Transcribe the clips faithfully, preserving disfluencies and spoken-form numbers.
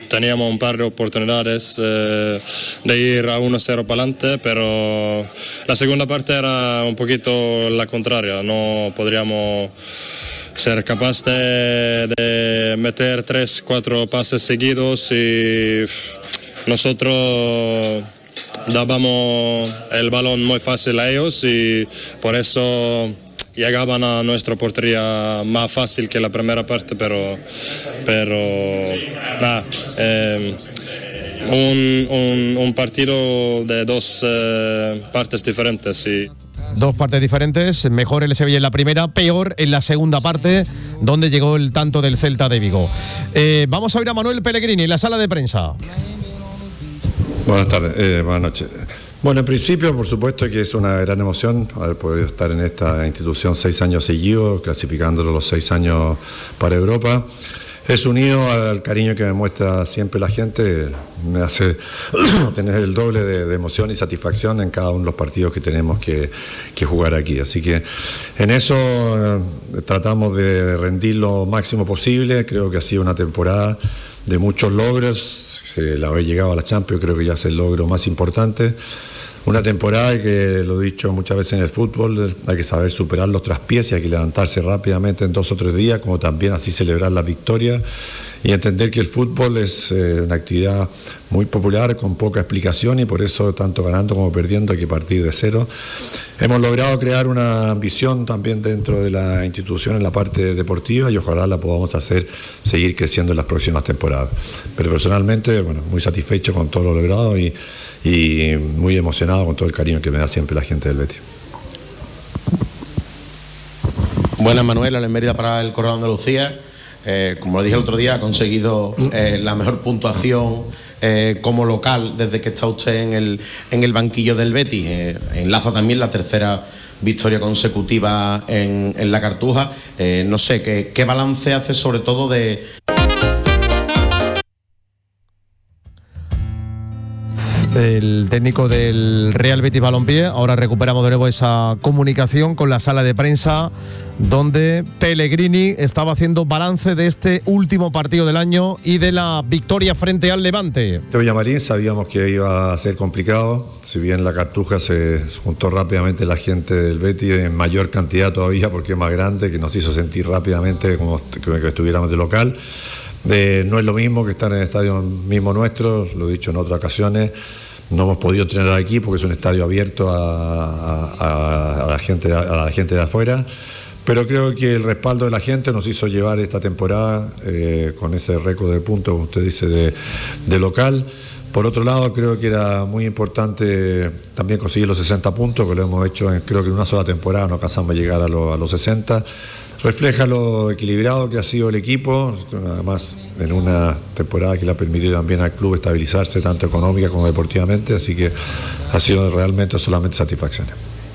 teníamos un par de oportunidades eh, de ir a uno cero para adelante, pero la segunda parte era un poquito la contraria, no podríamos ser capaces de, de meter tres, cuatro pases seguidos y nosotros dábamos el balón muy fácil a ellos y por eso llegaban a nuestra portería más fácil que la primera parte, pero, pero nada, eh, un, un, un partido de dos eh, partes diferentes. Y Dos partes diferentes, mejor el Sevilla en la primera, peor en la segunda parte, donde llegó el tanto del Celta de Vigo. Eh, vamos a oír a Manuel Pellegrini en la sala de prensa. Buenas tardes, eh, buenas noches. Bueno, en principio, por supuesto que es una gran emoción haber podido estar en esta institución seis años seguidos, clasificándolo los seis años para Europa. Es unido al cariño que me muestra siempre la gente, me hace tener el doble de, de emoción y satisfacción en cada uno de los partidos que tenemos que, que jugar aquí. Así que en eso eh, tratamos de rendir lo máximo posible. Creo que ha sido una temporada de muchos logros. El haber llegado a la Champions creo que ya es el logro más importante. Una temporada que, lo he dicho muchas veces en el fútbol, hay que saber superar los traspiés y hay que levantarse rápidamente en dos o tres días, como también así celebrar la victoria y entender que el fútbol es eh, una actividad muy popular, con poca explicación, y por eso tanto ganando como perdiendo hay que partir de cero. Hemos logrado crear una ambición también dentro de la institución en la parte deportiva y ojalá la podamos hacer seguir creciendo en las próximas temporadas. Pero personalmente, bueno, muy satisfecho con todo lo logrado y, y muy emocionado con todo el cariño que me da siempre la gente del Betis. Buenas, Manuel, Alex Mérida para el Correo de Andalucía. Eh, como lo dije el otro día, ha conseguido eh, la mejor puntuación eh, como local desde que está usted en el, en el banquillo del Betis. Eh, enlaza también la tercera victoria consecutiva en, en la Cartuja. Eh, no sé, ¿qué, qué balance hace sobre todo de... El técnico del Real Betis Balompié. Ahora recuperamos de nuevo esa comunicación con la sala de prensa donde Pellegrini estaba haciendo balance de este último partido del año y de la victoria frente al Levante. De Villamarín sabíamos que iba a ser complicado, si bien la Cartuja se juntó rápidamente la gente del Betis en mayor cantidad todavía porque es más grande, que nos hizo sentir rápidamente como que estuviéramos de local. Eh, no es lo mismo que estar en el estadio mismo nuestro, lo he dicho en otras ocasiones. No hemos podido entrenar aquí porque es un estadio abierto a, a, a, la gente, a la gente de afuera, pero creo que el respaldo de la gente nos hizo llevar esta temporada eh, con ese récord de puntos, como usted dice, de, de local. Por otro lado, creo que era muy importante también conseguir los sesenta puntos, que lo hemos hecho en, creo que en una sola temporada, no alcanzamos a llegar a, lo, a los sesenta. Refleja lo equilibrado que ha sido el equipo, además en una temporada que le ha permitido también al club estabilizarse tanto económica como deportivamente, así que ha sido realmente solamente satisfacciones.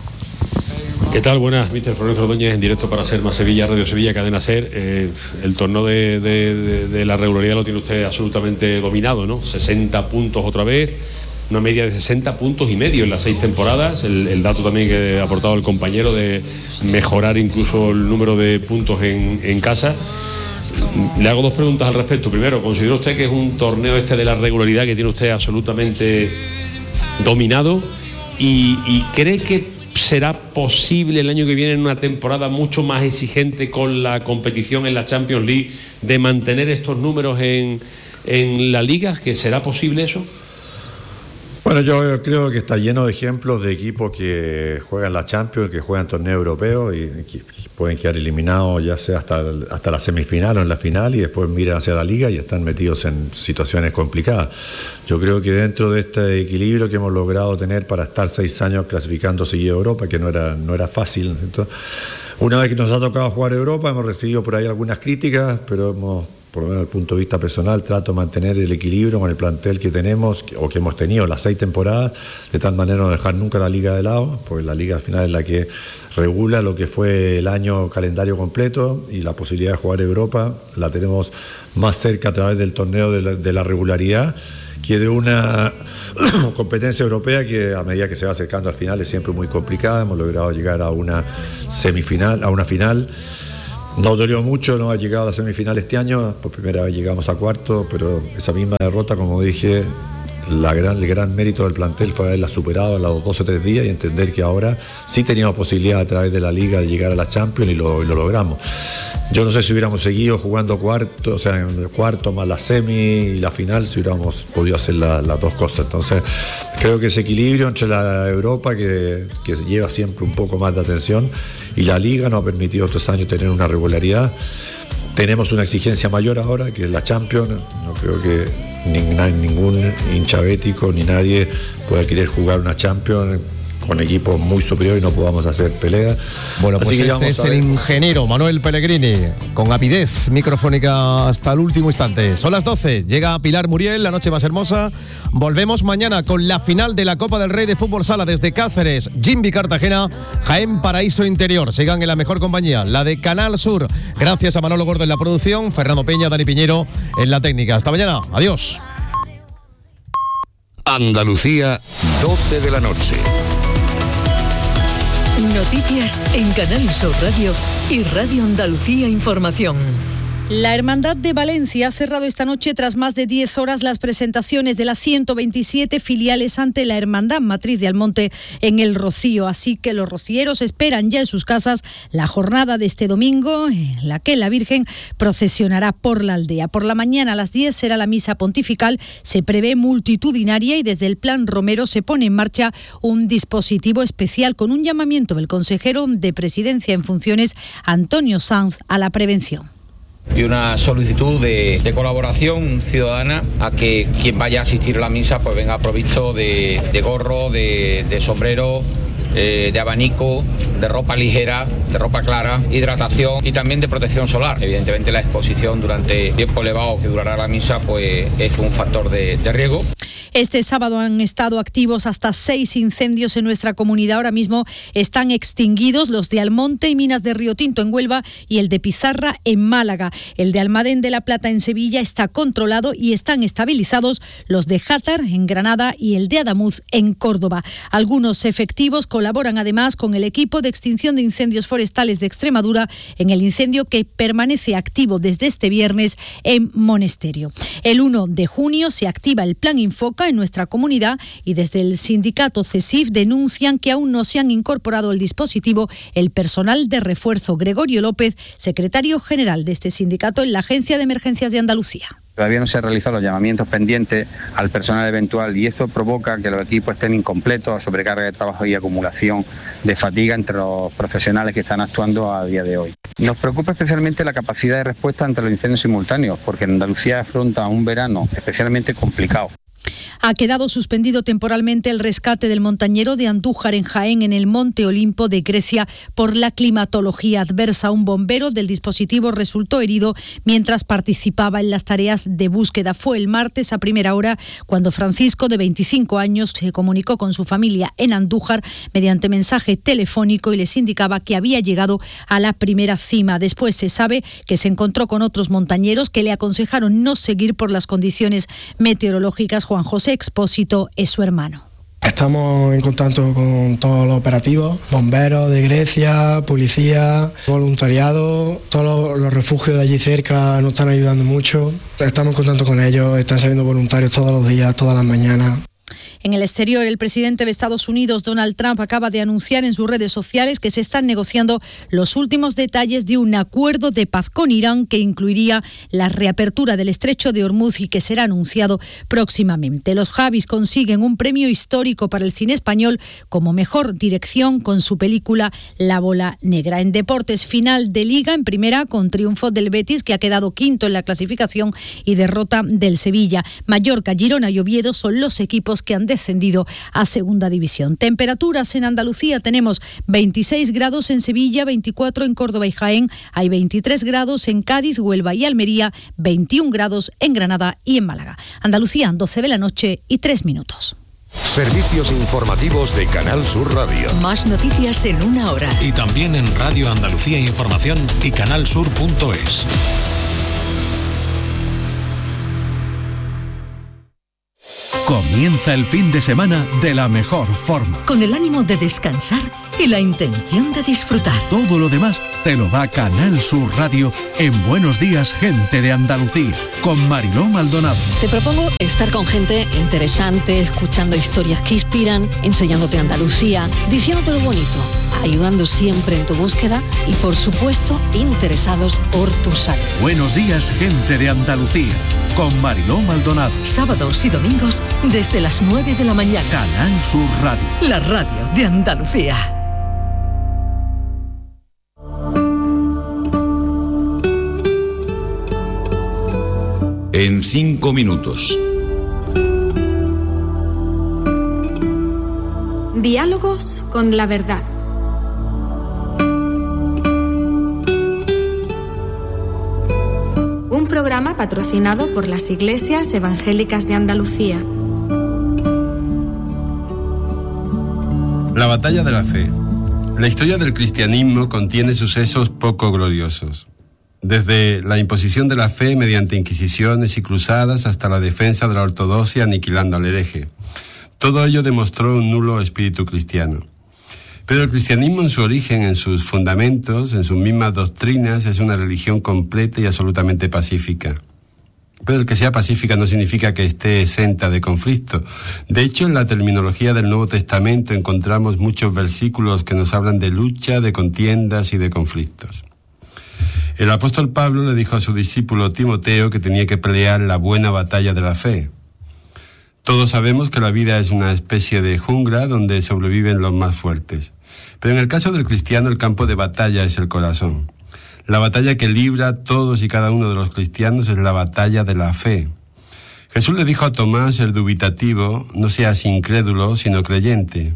¿Qué tal? Buenas, míster Florencio Ordóñez, en directo para Ser Más Sevilla, Radio Sevilla, Cadena Ser. Eh, el torneo de, de, de, de la regularidad lo tiene usted absolutamente dominado, ¿no? sesenta puntos otra vez, una media de sesenta puntos y medio en las seis temporadas. El, el dato también que ha aportado el compañero de mejorar incluso el número de puntos en, en casa. Le hago dos preguntas al respecto. Primero, ¿considera usted que es un torneo este de la regularidad que tiene usted absolutamente dominado? Y, y ¿cree que será posible el año que viene, en una temporada mucho más exigente con la competición en la Champions League, de mantener estos números en, en la Liga? ¿Que será posible eso? Bueno, yo creo que está lleno de ejemplos de equipos que juegan la Champions, que juegan torneos europeos y que pueden quedar eliminados ya sea hasta, hasta la semifinal o en la final, y después miran hacia la Liga y están metidos en situaciones complicadas. Yo creo que dentro de este equilibrio que hemos logrado tener para estar seis años clasificando seguido a Europa, que no era, no era fácil. Entonces, una vez que nos ha tocado jugar Europa, hemos recibido por ahí algunas críticas, pero hemos, por lo menos desde el punto de vista personal, trato de mantener el equilibrio con el plantel que tenemos o que hemos tenido las seis temporadas, de tal manera no dejar nunca la Liga de lado, porque la Liga al final es la que regula lo que fue el año calendario completo, y la posibilidad de jugar Europa la tenemos más cerca a través del torneo de la, de la regularidad que de una competencia europea que a medida que se va acercando al final es siempre muy complicada. Hemos logrado llegar a una semifinal, a una final. Nos dolió mucho no haber llegado a la semifinal este año, por primera vez llegamos a cuarto, pero esa misma derrota, como dije, la gran, el gran mérito del plantel fue haberla superado en los dos o tres días y entender que ahora sí teníamos posibilidad a través de la Liga de llegar a la Champions y lo, y lo logramos. Yo no sé si hubiéramos seguido jugando cuarto, o sea, en el cuarto más la semi y la final, si hubiéramos podido hacer la, las dos cosas. Entonces, creo que ese equilibrio entre la Europa, que, que lleva siempre un poco más de atención, y la Liga nos ha permitido estos años tener una regularidad. Tenemos una exigencia mayor ahora, que es la Champions. No creo que ningún hincha bético ni nadie pueda querer jugar una Champions con equipos muy superiores y no podamos hacer pelea. Bueno, pues este es el ingeniero Manuel Pellegrini, con avidez microfónica hasta el último instante. Son las doce, llega Pilar Muriel, la noche más hermosa. Volvemos mañana con la final de la Copa del Rey de Fútbol Sala desde Cáceres, Jimbi Cartagena, Jaén Paraíso Interior. Sigan en la mejor compañía, la de Canal Sur. Gracias a Manolo Gordo en la producción, Fernando Peña, Dani Piñero en la técnica. Hasta mañana, adiós. Andalucía, doce de la noche. Noticias en Canal Sur Radio y Radio Andalucía Información. La Hermandad de Valencia ha cerrado esta noche tras más de diez horas las presentaciones de las ciento veintisiete filiales ante la Hermandad Matriz de Almonte en El Rocío. Así que los rocieros esperan ya en sus casas la jornada de este domingo en la que la Virgen procesionará por la aldea. Por la mañana a las diez será la misa pontifical, se prevé multitudinaria y desde el Plan Romero se pone en marcha un dispositivo especial con un llamamiento del consejero de Presidencia en funciones, Antonio Sanz, a la prevención. Y una solicitud de, de colaboración ciudadana a que quien vaya a asistir a la misa pues venga provisto de, de gorro, de, de sombrero, eh, de abanico, de ropa ligera, de ropa clara, hidratación y también de protección solar. Evidentemente la exposición durante tiempo elevado que durará la misa pues es un factor de, de riesgo. Este sábado han estado activos hasta seis incendios en nuestra comunidad. Ahora mismo están extinguidos los de Almonte y Minas de Río Tinto en Huelva y el de Pizarra en Málaga. El de Almadén de la Plata en Sevilla está controlado y están estabilizados los de Játar en Granada y el de Adamuz en Córdoba. Algunos efectivos colaboran además con el equipo de extinción de incendios forestales de Extremadura en el incendio que permanece activo desde este viernes en Monesterio. El uno de junio se activa el Plan Infoca en nuestra comunidad y desde el sindicato CESIF denuncian que aún no se han incorporado al dispositivo el personal de refuerzo. Gregorio López, secretario general de este sindicato en la Agencia de Emergencias de Andalucía. Todavía no se han realizado los llamamientos pendientes al personal eventual y esto provoca que los equipos estén incompletos, sobrecarga de trabajo y acumulación de fatiga entre los profesionales que están actuando a día de hoy. Nos preocupa especialmente la capacidad de respuesta ante los incendios simultáneos, porque en Andalucía afronta un verano especialmente complicado. Ha quedado suspendido temporalmente el rescate del montañero de Andújar en Jaén, en el Monte Olimpo de Grecia, por la climatología adversa. Un bombero del dispositivo resultó herido mientras participaba en las tareas de búsqueda. Fue el martes a primera hora cuando Francisco, de veinticinco años, se comunicó con su familia en Andújar mediante mensaje telefónico y les indicaba que había llegado a la primera cima. Después se sabe que se encontró con otros montañeros que le aconsejaron no seguir por las condiciones meteorológicas. Juan José Expósito es su hermano. Estamos en contacto con todos los operativos, bomberos de Grecia, policía, voluntariado, todos los, los refugios de allí cerca nos están ayudando mucho. Estamos en contacto con ellos, están saliendo voluntarios todos los días, todas las mañanas. En el exterior, el presidente de Estados Unidos, Donald Trump, acaba de anunciar en sus redes sociales que se están negociando los últimos detalles de un acuerdo de paz con Irán que incluiría la reapertura del estrecho de Hormuz y que será anunciado próximamente. Los Javis consiguen un premio histórico para el cine español como mejor dirección con su película La Bola Negra. En deportes, final de Liga en primera con triunfo del Betis, que ha quedado quinto en la clasificación, y derrota del Sevilla. Mallorca, Girona y Oviedo son los equipos que han descendido a segunda división. Temperaturas en Andalucía: tenemos veintiséis grados en Sevilla, veinticuatro en Córdoba y Jaén, hay veintitrés grados en Cádiz, Huelva y Almería, veintiún grados en Granada y en Málaga. Andalucía, doce de la noche y tres minutos. Servicios informativos de Canal Sur Radio. Más noticias en una hora. Y también en Radio Andalucía Información y canalsur punto es. Comienza el fin de semana de la mejor forma. Con el ánimo de descansar y la intención de disfrutar. Todo lo demás te lo da Canal Sur Radio en Buenos Días, Gente de Andalucía, con Mariló Maldonado. Te propongo estar con gente interesante, escuchando historias que inspiran, enseñándote Andalucía, diciéndote lo bonito, ayudando siempre en tu búsqueda y, por supuesto, interesados por tu salud. Buenos Días, Gente de Andalucía, con Mariló Maldonado. Sábados y domingos desde las nueve de la mañana. Canal Sur Radio. La radio de Andalucía. En cinco minutos. Diálogos con la verdad. Un programa patrocinado por las Iglesias Evangélicas de Andalucía. La batalla de la fe. La historia del cristianismo contiene sucesos poco gloriosos. Desde la imposición de la fe mediante inquisiciones y cruzadas hasta la defensa de la ortodoxia aniquilando al hereje. Todo ello demostró un nulo espíritu cristiano. Pero el cristianismo en su origen, en sus fundamentos, en sus mismas doctrinas, es una religión completa y absolutamente pacífica. Pero el que sea pacífica no significa que esté exenta de conflicto. De hecho, en la terminología del Nuevo Testamento encontramos muchos versículos que nos hablan de lucha, de contiendas y de conflictos. El apóstol Pablo le dijo a su discípulo Timoteo que tenía que pelear la buena batalla de la fe. Todos sabemos que la vida es una especie de jungla donde sobreviven los más fuertes. Pero en el caso del cristiano, el campo de batalla es el corazón. La batalla que libra todos y cada uno de los cristianos es la batalla de la fe. Jesús le dijo a Tomás, el dubitativo, no seas incrédulo, sino creyente.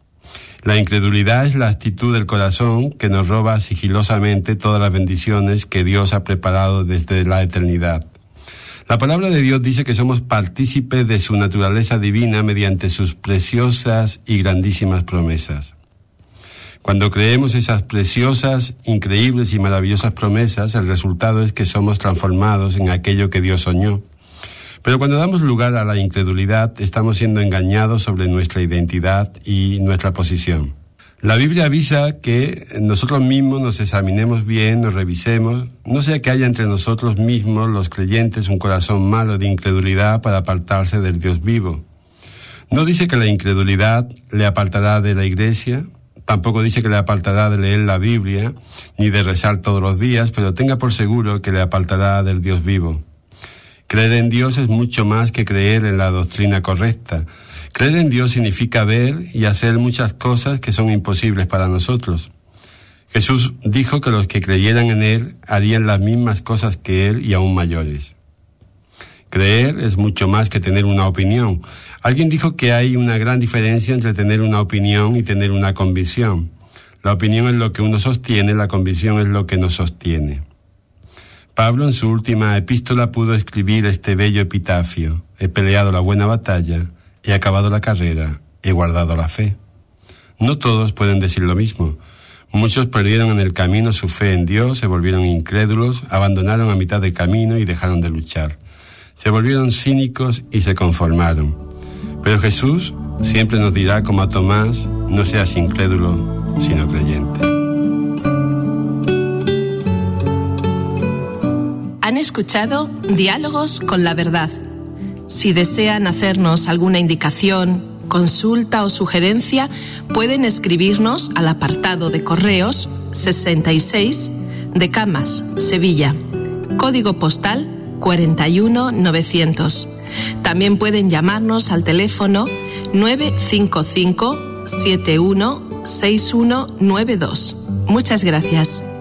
La incredulidad es la actitud del corazón que nos roba sigilosamente todas las bendiciones que Dios ha preparado desde la eternidad. La palabra de Dios dice que somos partícipes de su naturaleza divina mediante sus preciosas y grandísimas promesas. Cuando creemos esas preciosas, increíbles y maravillosas promesas, el resultado es que somos transformados en aquello que Dios soñó. Pero cuando damos lugar a la incredulidad, estamos siendo engañados sobre nuestra identidad y nuestra posición. La Biblia avisa que nosotros mismos nos examinemos bien, nos revisemos, no sea que haya entre nosotros mismos, los creyentes, un corazón malo de incredulidad para apartarse del Dios vivo. No dice que la incredulidad le apartará de la iglesia, tampoco dice que le apartará de leer la Biblia, ni de rezar todos los días, pero tenga por seguro que le apartará del Dios vivo. Creer en Dios es mucho más que creer en la doctrina correcta. Creer en Dios significa ver y hacer muchas cosas que son imposibles para nosotros. Jesús dijo que los que creyeran en Él harían las mismas cosas que Él y aún mayores. Creer es mucho más que tener una opinión. Alguien dijo que hay una gran diferencia entre tener una opinión y tener una convicción. La opinión es lo que uno sostiene, la convicción es lo que nos sostiene. Pablo en su última epístola pudo escribir este bello epitafio: he peleado la buena batalla, he acabado la carrera, he guardado la fe. No todos pueden decir lo mismo. Muchos perdieron en el camino su fe en Dios, se volvieron incrédulos, abandonaron a mitad del camino y dejaron de luchar. Se volvieron cínicos y se conformaron. Pero Jesús siempre nos dirá, como a Tomás, no seas incrédulo, sino creyente. Han escuchado Diálogos con la Verdad. Si desean hacernos alguna indicación, consulta o sugerencia, pueden escribirnos al apartado de correos sesenta y seis de Camas, Sevilla, código postal cuarenta y uno novecientos. También pueden llamarnos al teléfono nueve cinco cinco siete uno seis uno nueve dos. Muchas gracias.